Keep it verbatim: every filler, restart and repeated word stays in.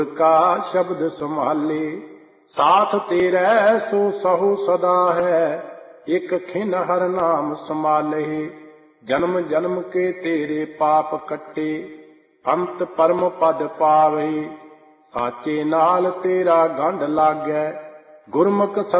का शब्द संभाले, साथ तेरे सो सहु सदा है, एक खिन हर नाम संभाले। जन्म जन्म के तेरे पाप कट्टे, अंत परम पद पावे। साचे नाल तेरा गंढ लागै, गुरमुख